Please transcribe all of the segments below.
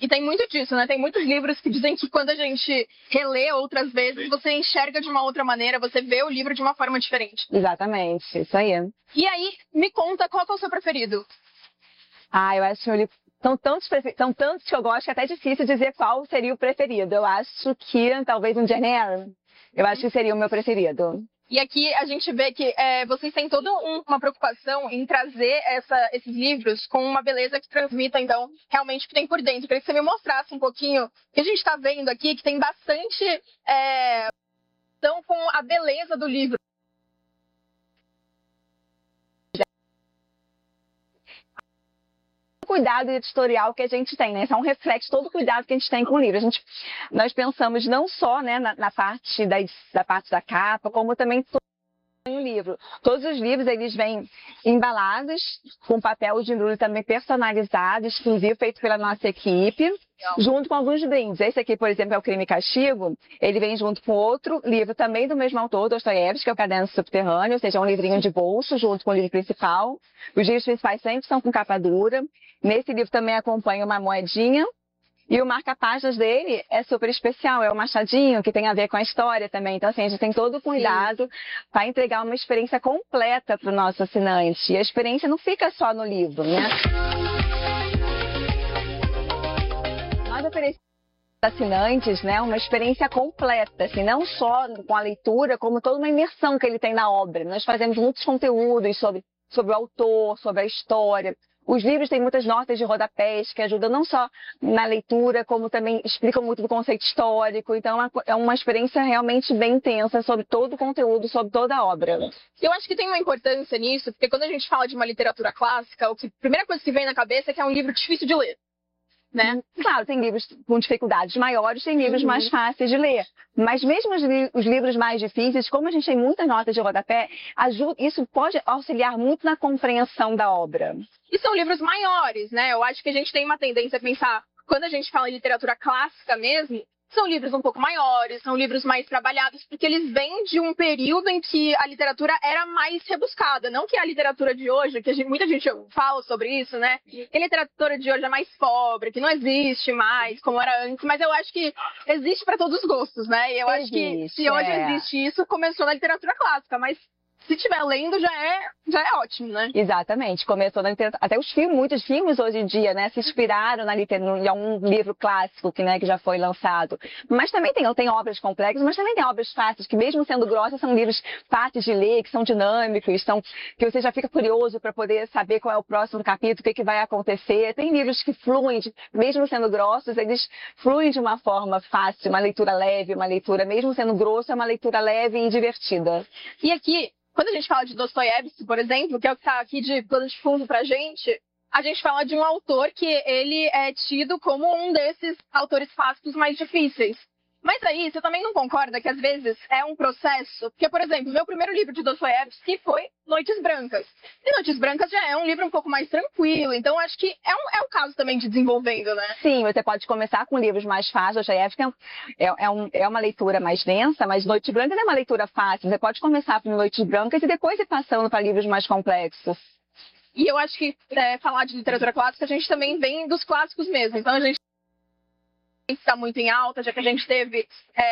E tem muito disso, né? Tem muitos livros que dizem que quando a gente relê outras vezes, você enxerga de uma outra maneira, você vê o livro de uma forma diferente. Exatamente, isso aí. E aí, me conta qual que é o seu preferido? Eu acho que o livro... São tantos que eu gosto que é até difícil dizer qual seria o preferido. Eu acho que talvez um Jane Eyre. Eu acho que seria o meu preferido. E aqui a gente vê que vocês têm toda uma preocupação em trazer esses livros com uma beleza que transmita, então, realmente o que tem por dentro. Eu queria que você me mostrasse um pouquinho o que a gente está vendo aqui, que tem bastante então, com a beleza do livro. Cuidado editorial que a gente tem, né? Isso é um reflexo todo o cuidado que a gente tem com o livro. Nós pensamos não só, né, na parte da parte da capa, como também no livro. Todos os livros, eles vêm embalados com papel de embrulho também personalizado, exclusivo, feito pela nossa equipe, junto com alguns brindes. Esse aqui, por exemplo, é o Crime e Castigo. Ele vem junto com outro livro também do mesmo autor, Dostoiévski, que é o Caderno Subterrâneo, ou seja, um livrinho de bolso junto com o livro principal. Os livros principais sempre são com capa dura. Nesse livro também acompanha uma moedinha. E o marca-páginas dele é super especial, é o machadinho, que tem a ver com a história também. Então, assim, a gente tem todo o cuidado para entregar uma experiência completa para o nosso assinante. E a experiência não fica só no livro, né? Nós oferecemos aos assinantes, né, uma experiência completa, assim, não só com a leitura, como toda uma imersão que ele tem na obra. Nós fazemos muitos conteúdos sobre o autor, sobre a história. Os livros têm muitas notas de rodapés que ajudam não só na leitura, como também explicam muito do conceito histórico. Então, é uma experiência realmente bem intensa sobre todo o conteúdo, sobre toda a obra. Eu acho que tem uma importância nisso, porque quando a gente fala de uma literatura clássica, a primeira coisa que vem na cabeça é que é um livro difícil de ler. Né? Claro, tem livros com dificuldades maiores, tem livros mais fáceis de ler. Mas mesmo os livros mais difíceis, como a gente tem muitas notas de rodapé, isso pode auxiliar muito na compreensão da obra. E são livros maiores, né? Eu acho que a gente tem uma tendência a pensar, quando a gente fala em literatura clássica mesmo, são livros um pouco maiores, são livros mais trabalhados, porque eles vêm de um período em que a literatura era mais rebuscada. Não que a literatura de hoje, que muita gente fala sobre isso, né? Que a literatura de hoje é mais pobre, que não existe mais como era antes, mas eu acho que existe para todos os gostos, né? E eu acho que se hoje existe isso, começou na literatura clássica, mas se estiver lendo, já é ótimo, né? Exatamente. Começou na literatura. Até muitos filmes hoje em dia, né, se inspiraram em algum livro clássico que já foi lançado. Mas também tem obras complexas, mas também tem obras fáceis, que mesmo sendo grossas, são livros fáceis de ler, que são dinâmicos, que você já fica curioso para poder saber qual é o próximo capítulo, o que vai acontecer. Tem livros que fluem, mesmo sendo grossos, eles fluem de uma forma fácil, uma leitura leve, uma leitura, mesmo sendo grossa, é uma leitura leve e divertida. E aqui, quando a gente fala de Dostoiévski, por exemplo, que é o que está aqui de plano de fundo pra gente, a gente fala de um autor que ele é tido como um desses autores clássicos mais difíceis. Mas aí, você também não concorda que às vezes é um processo? Porque, por exemplo, meu primeiro livro de Dostoiévski foi Noites Brancas. E Noites Brancas já é um livro um pouco mais tranquilo, então acho que é um caso também de desenvolvendo, né? Sim, você pode começar com livros mais fáceis. Dostoiévski é uma leitura mais densa, mas Noites Brancas é uma leitura fácil. Você pode começar por Noites Brancas e depois ir passando para livros mais complexos. E eu acho que falar de literatura clássica, a gente também vem dos clássicos mesmo. Então a gente está muito em alta, já que a gente teve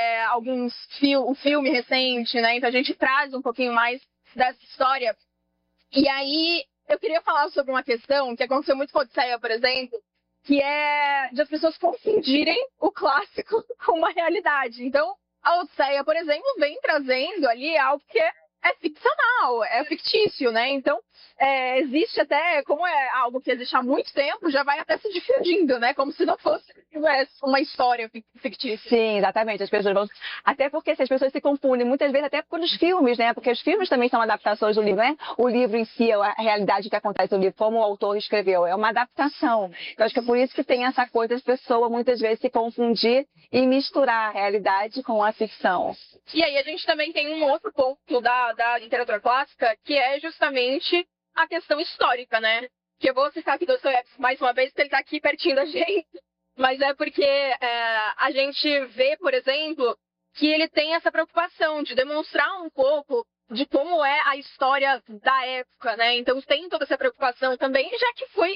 o filme recente, né? Então a gente traz um pouquinho mais dessa história. E aí eu queria falar sobre uma questão que aconteceu muito com a Odisseia, por exemplo, que é de as pessoas confundirem o clássico com uma realidade. Então a Odisseia, por exemplo, vem trazendo ali algo que é ficcional, é fictício, né? Então, existe até, como é algo que existe há muito tempo, já vai até se difundindo, né? Como se não fosse uma história fictícia. Sim, exatamente. As pessoas vão... Até porque as pessoas se confundem, muitas vezes até pelos filmes, né? Porque os filmes também são adaptações do livro, né? O livro em si, a realidade que acontece no livro, como o autor escreveu, é uma adaptação. Então, acho que é por isso que tem essa coisa das pessoas muitas vezes se confundir e misturar a realidade com a ficção. E aí a gente também tem um outro ponto da literatura clássica, que é justamente a questão histórica, né? Que eu vou citar aqui Dostoiévski mais uma vez, porque ele está aqui pertinho da gente, mas é porque a gente vê, por exemplo, que ele tem essa preocupação de demonstrar um pouco de como é a história da época, né? Então tem toda essa preocupação também, já que foi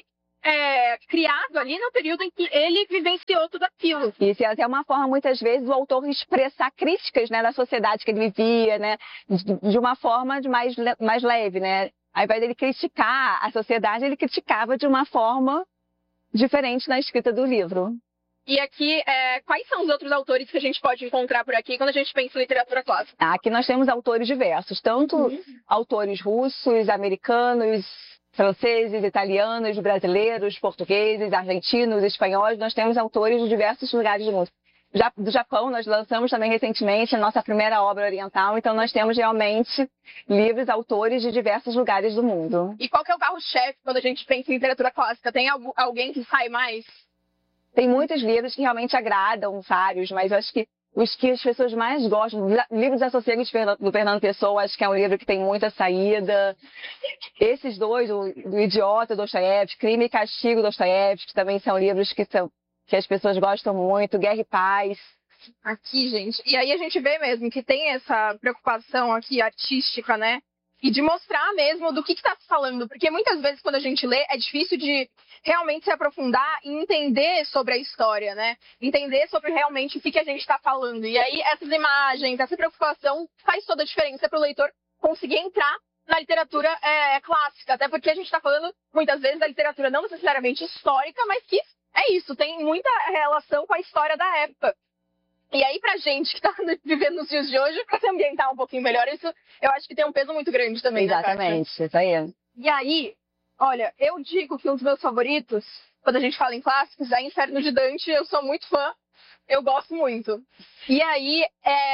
criado ali no período em que ele vivenciou tudo aquilo. Isso é até uma forma, muitas vezes, do autor expressar críticas, né, da sociedade que ele vivia, né, de uma forma mais leve, né? Ao invés dele criticar a sociedade, ele criticava de uma forma diferente na escrita do livro. E aqui, quais são os outros autores que a gente pode encontrar por aqui quando a gente pensa em literatura clássica? Aqui nós temos autores diversos, tanto autores russos, americanos, franceses, italianos, brasileiros, portugueses, argentinos, espanhóis. Nós temos autores de diversos lugares do mundo. Do Japão, nós lançamos também recentemente a nossa primeira obra oriental, então nós temos realmente livros, autores de diversos lugares do mundo. E qual que é o carro-chefe quando a gente pensa em literatura clássica? Tem alguém que sai mais? Tem muitos livros que realmente agradam vários, mas eu acho que os que as pessoas mais gostam, livros Desassossegados do Fernando Pessoa, acho que é um livro que tem muita saída. Esses dois, do Idiota, Dostoiévski, Crime e Castigo, Dostoiévski, também são livros que as pessoas gostam muito, Guerra e Paz. Aqui, gente. E aí a gente vê mesmo que tem essa preocupação aqui artística, né? E de mostrar mesmo do que está se falando. Porque muitas vezes quando a gente lê, é difícil de realmente se aprofundar e entender sobre a história, né? Entender sobre realmente o que a gente está falando. E aí essas imagens, essa preocupação faz toda a diferença para o leitor conseguir entrar na literatura clássica. Até porque a gente está falando muitas vezes da literatura não necessariamente histórica, mas que é isso, tem muita relação com a história da época. E aí, pra gente que tá vivendo nos dias de hoje, pra se ambientar um pouquinho melhor, isso eu acho que tem um peso muito grande também. Exatamente, né, isso aí. E aí, olha, eu digo que um dos meus favoritos, quando a gente fala em clássicos, é Inferno de Dante. Eu sou muito fã, eu gosto muito. E aí,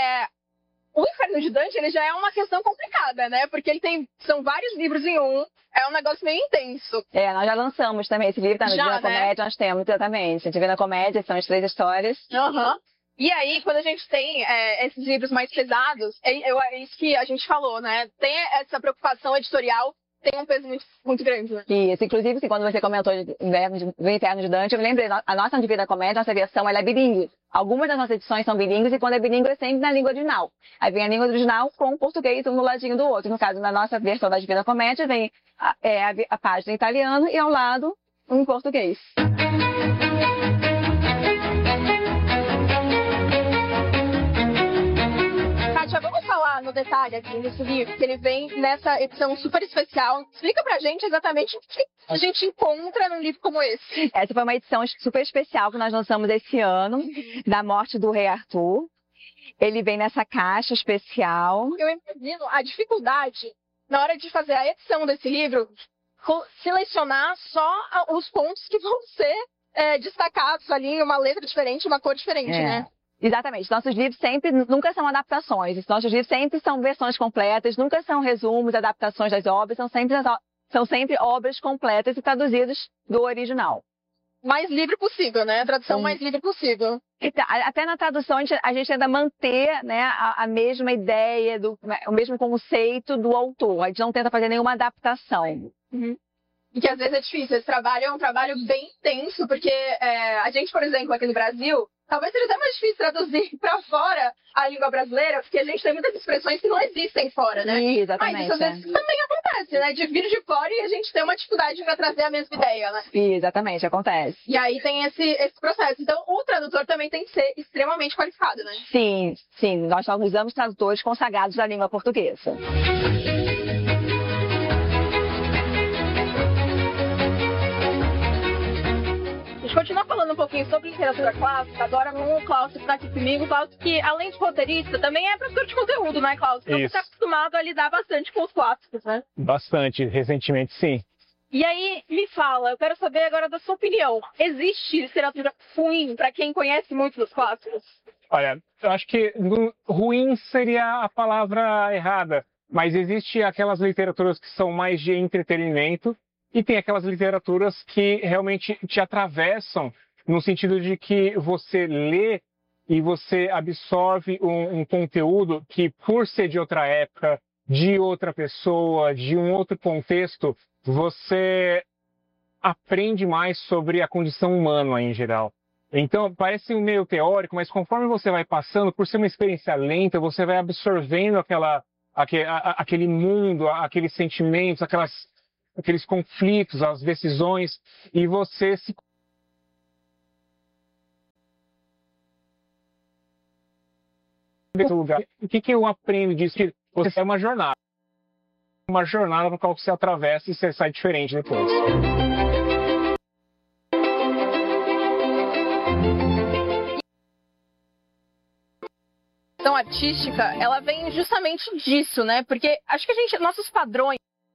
o Inferno de Dante, ele já é uma questão complicada, né? Porque são vários livros em um, é um negócio meio intenso. Nós já lançamos também esse livro, tá no Divina Comédia, nós temos, exatamente. A Divina Comédia, são as 3 histórias. E aí, quando a gente tem esses livros mais pesados, é isso que a gente falou, né? Tem essa preocupação editorial, tem um peso muito, muito grande, né? Isso, inclusive, assim, quando você comentou do Inferno de Dante, eu me lembrei, a nossa Divina Comédia, nossa versão, ela é bilíngue. Algumas das nossas edições são bilíngues, e quando é bilíngue é sempre na língua original. Aí vem a língua original com o português, um no ladinho do outro. No caso, na nossa versão da Divina Comédia, vem a página em italiano e ao lado, um em português. Vamos falar no detalhe aqui nesse livro, que ele vem nessa edição super especial. Explica pra gente exatamente o que a gente encontra num livro como esse. Essa foi uma edição super especial que nós lançamos esse ano, da morte do rei Arthur. Ele vem nessa caixa especial. Eu imagino a dificuldade na hora de fazer a edição desse livro, selecionar só os pontos que vão ser destacados ali em uma letra diferente, uma cor diferente, né? Exatamente. Nossos livros nunca são adaptações. Nossos livros sempre são versões completas, nunca são resumos, adaptações das obras, são sempre obras completas e traduzidas do original. Mais livre possível, né? A tradução mais livre possível. Até na tradução a gente ainda manter, né, a mesma ideia, o mesmo conceito do autor. A gente não tenta fazer nenhuma adaptação. E que às vezes é difícil. Esse trabalho é um trabalho bem intenso, porque a gente, por exemplo, aqui no Brasil, talvez seja até mais difícil traduzir para fora a língua brasileira, porque a gente tem muitas expressões que não existem fora, né? Exatamente. Mas isso às vezes também acontece, né? De vir de fora e a gente tem uma dificuldade para trazer a mesma ideia, né? Exatamente, acontece. E aí tem esse processo. Então, o tradutor também tem que ser extremamente qualificado, né? Sim, sim. Nós só usamos tradutores consagrados da língua portuguesa. A gente continua falando um pouquinho sobre literatura clássica, agora com o Cláudio que está aqui comigo. O Cláudio, que além de roteirista, também é professor de conteúdo, né, Cláudio? Então você está acostumado a lidar bastante com os clássicos, né? Bastante, recentemente sim. E aí, me fala, eu quero saber agora da sua opinião. Existe literatura ruim para quem conhece muito dos clássicos? Olha, eu acho que ruim seria a palavra errada, mas existe aquelas literaturas que são mais de entretenimento, e tem aquelas literaturas que realmente te atravessam no sentido de que você lê e você absorve um conteúdo que, por ser de outra época, de outra pessoa, de um outro contexto, você aprende mais sobre a condição humana em geral. Então, parece meio teórico, mas conforme você vai passando, por ser uma experiência lenta, você vai absorvendo aquele mundo, aqueles sentimentos, aqueles conflitos, as decisões, e você se lugar. O que eu aprendo disso? Que você é uma jornada para qual você atravessa e você sai diferente depois. Questão artística, ela vem justamente disso, né? Porque acho que nossos padrões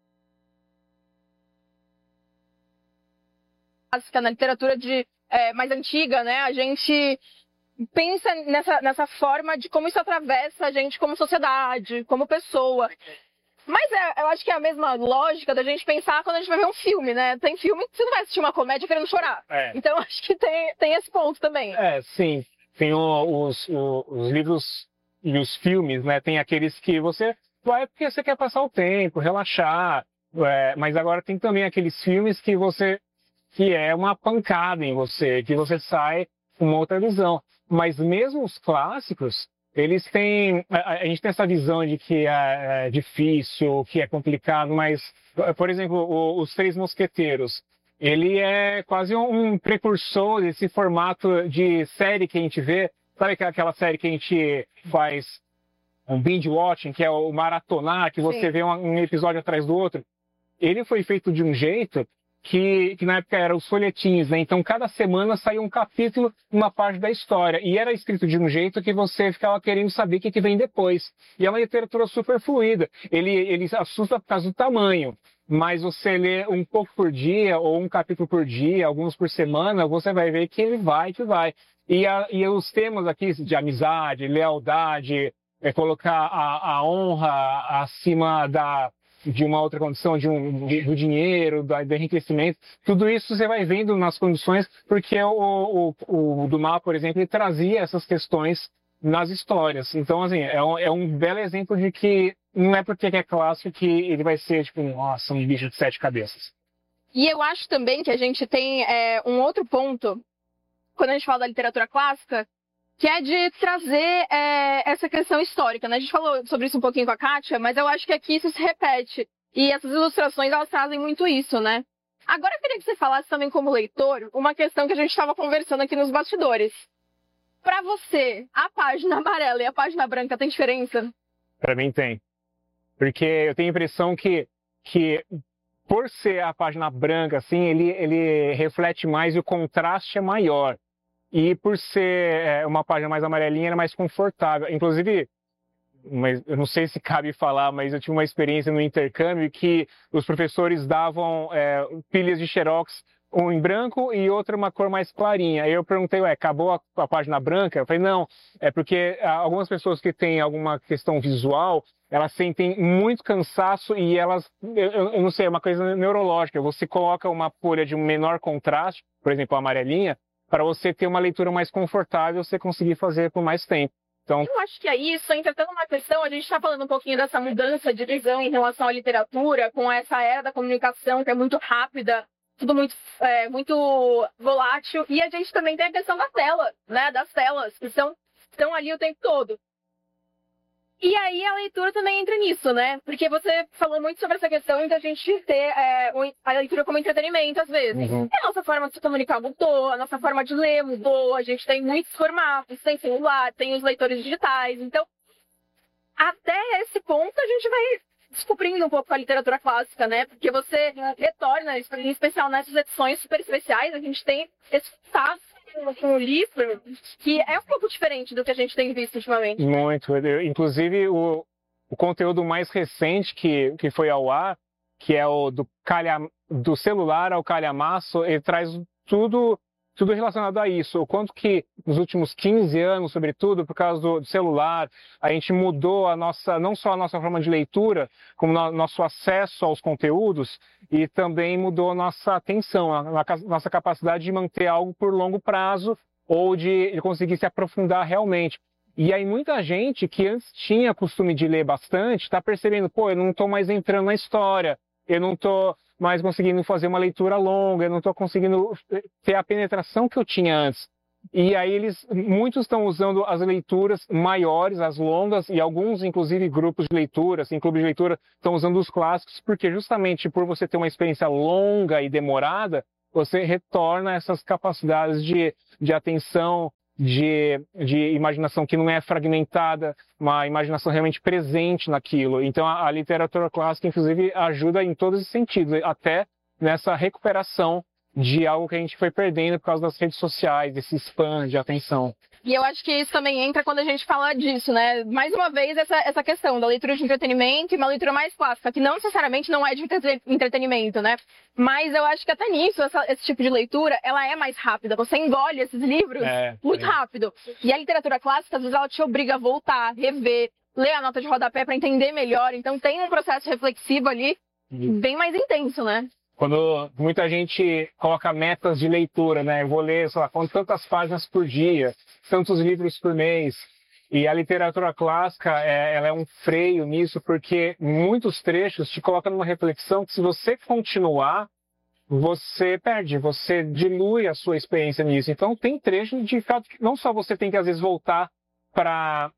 na literatura mais antiga, né? A gente pensa nessa forma de como isso atravessa a gente como sociedade, como pessoa. Mas eu acho que é a mesma lógica da gente pensar quando a gente vai ver um filme, né? Tem filme que você não vai assistir uma comédia querendo chorar. Então acho que tem esse ponto também. Sim. Tem os livros e os filmes, né? Tem aqueles que você vai porque você quer passar o tempo, relaxar. Mas agora tem também aqueles filmes que é uma pancada em você, que você sai com uma outra visão. Mas mesmo os clássicos, eles têm... A gente tem essa visão de que é difícil, que é complicado, mas, por exemplo, Os Três Mosqueteiros, ele é quase um precursor desse formato de série que a gente vê. Sabe aquela série que a gente faz um binge watching, que é o maratonar, que você vê um episódio atrás do outro? Ele foi feito de um jeito que na época eram os folhetinhos, né? Então cada semana saía um capítulo, uma parte da história. E era escrito de um jeito que você ficava querendo saber o que vem depois. E é uma literatura super fluida. Ele assusta por causa do tamanho. Mas você lê um pouco por dia, ou um capítulo por dia, alguns por semana, você vai ver que ele vai, que vai. E os temas aqui de amizade, lealdade, colocar a honra acima de uma outra condição, do dinheiro, do enriquecimento, tudo isso você vai vendo nas condições, porque o Dumas, por exemplo, ele trazia essas questões nas histórias. Então, assim, é um belo exemplo de que não é porque é clássico que ele vai ser, tipo, nossa, um bicho de 7 cabeças. E eu acho também que a gente tem um outro ponto, quando a gente fala da literatura clássica, que é de trazer essa questão histórica, né? A gente falou sobre isso um pouquinho com a Kátia, mas eu acho que aqui isso se repete. E essas ilustrações, elas trazem muito isso, né? Agora eu queria que você falasse também como leitor, uma questão que a gente estava conversando aqui nos bastidores. Para você, a página amarela e a página branca tem diferença? Para mim tem. Porque eu tenho a impressão que por ser a página branca, assim, ele reflete mais e o contraste é maior. E por ser uma página mais amarelinha, era mais confortável. Inclusive, mas eu não sei se cabe falar, mas eu tive uma experiência no intercâmbio que os professores davam pilhas de xerox, um em branco e outra uma cor mais clarinha. Aí eu perguntei, acabou a página branca? Eu falei, não, é porque algumas pessoas que têm alguma questão visual, elas sentem muito cansaço e elas, eu não sei, é uma coisa neurológica. Você coloca uma folha de um menor contraste, por exemplo, a amarelinha, para você ter uma leitura mais confortável, você conseguir fazer por mais tempo. Então, eu acho que é isso, entra até numa questão, a gente está falando um pouquinho dessa mudança de visão em relação à literatura, com essa era da comunicação que é muito rápida, tudo muito volátil, e a gente também tem a questão da tela, né, das telas, que estão ali o tempo todo. E aí a leitura também entra nisso, né? Porque você falou muito sobre essa questão de a gente ter a leitura como entretenimento, às vezes. Uhum. E a nossa forma de se comunicar mudou, a nossa forma de ler mudou, a gente tem muitos formatos, tem celular, tem os leitores digitais. Então, até esse ponto a gente vai descobrindo um pouco a literatura clássica, né? Porque você retorna, em especial nessas edições super especiais, a gente tem esse contato com o livro que é um pouco diferente do que a gente tem visto ultimamente. Muito. Inclusive, o conteúdo mais recente que foi ao ar, que é o do celular ao calhamaço, ele traz tudo relacionado a isso. O quanto que nos últimos 15 anos, sobretudo, por causa do celular, a gente mudou não só a nossa forma de leitura, como nosso acesso aos conteúdos, e também mudou a nossa atenção, a nossa capacidade de manter algo por longo prazo ou de conseguir se aprofundar realmente. E aí muita gente que antes tinha costume de ler bastante, está percebendo, eu não estou mais entrando na história, eu não estou mais conseguindo fazer uma leitura longa, eu não estou conseguindo ter a penetração que eu tinha antes. E aí muitos estão usando as leituras maiores, as longas, e alguns, inclusive, grupos de leitura, assim, clubes de leitura, estão usando os clássicos, porque justamente por você ter uma experiência longa e demorada, você retorna essas capacidades de atenção, de imaginação que não é fragmentada, uma imaginação realmente presente naquilo. Então a literatura clássica, inclusive, ajuda em todos os sentidos, até nessa recuperação de algo que a gente foi perdendo por causa das redes sociais, desse spam de atenção. E eu acho que isso também entra quando a gente fala disso, né? Mais uma vez, essa questão da leitura de entretenimento e uma leitura mais clássica, que não necessariamente não é de entretenimento, né? Mas eu acho que até nisso, esse tipo de leitura, ela é mais rápida. Você engole esses livros muito rápido. E a literatura clássica, às vezes, ela te obriga a voltar, rever, ler a nota de rodapé para entender melhor. Então tem um processo reflexivo ali bem mais intenso, né? Quando muita gente coloca metas de leitura, né? Eu vou ler, sei lá, tantas páginas por dia, tantos livros por mês. E a literatura clássica, ela é um freio nisso, porque muitos trechos te colocam numa reflexão que se você continuar, você perde, você dilui a sua experiência nisso. Então tem trechos de fato que não só você tem que às vezes voltar para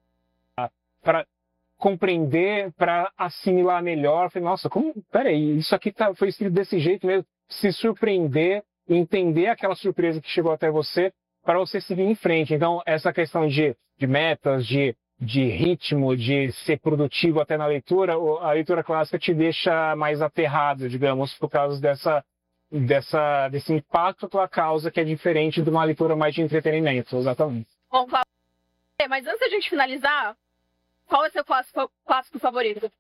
compreender, para assimilar melhor. Falei, nossa, peraí, isso aqui foi escrito desse jeito mesmo. Se surpreender, entender aquela surpresa que chegou até você, para você seguir em frente. Então, essa questão de metas, de ritmo, de ser produtivo até na leitura, a leitura clássica te deixa mais aterrado, digamos, por causa desse impacto que ela causa, que é diferente de uma leitura mais de entretenimento, exatamente. Bom, Cláudio, mas antes da gente finalizar, qual é o seu clássico favorito?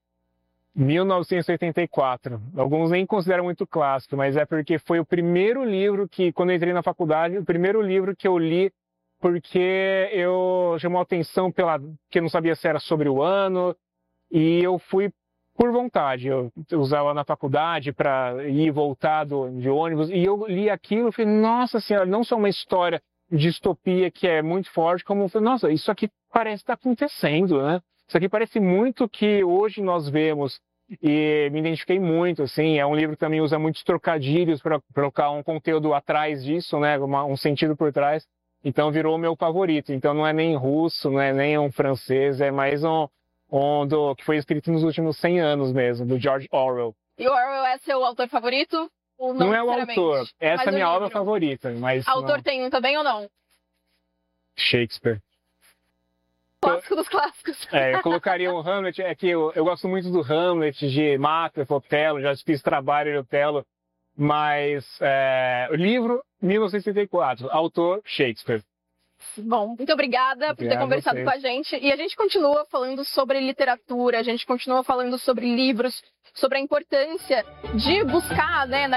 1984. Alguns nem consideram muito clássico, mas é porque foi o primeiro livro que, quando eu entrei na faculdade, o primeiro livro que eu li, porque eu chamou a atenção que eu não sabia se era sobre o ano, e eu fui por vontade. Eu usava na faculdade para ir e voltar de ônibus, e eu li aquilo e falei, nossa senhora, não só uma história de distopia que é muito forte, como eu falei, nossa, isso aqui parece estar acontecendo, né? Isso aqui parece muito que hoje nós vemos, e me identifiquei muito, assim, é um livro que também usa muitos trocadilhos para colocar um conteúdo atrás disso, né, um sentido por trás, então virou o meu favorito. Então não é nem russo, não é nem um francês, é mais que foi escrito nos últimos 100 anos mesmo, do George Orwell. E o Orwell é seu autor favorito? Ou não é o autor, essa é a minha obra favorita. Mas autor tem um também ou não? Shakespeare. Clássico dos clássicos. Eu colocaria o Hamlet, é que eu gosto muito do Hamlet, de Macbeth, Otelo, já fiz trabalho de Otelo, mas o livro, 1964, autor Shakespeare. Bom, muito obrigada por ter conversado com a gente. E a gente continua falando sobre literatura, a gente continua falando sobre livros, sobre a importância de buscar, né,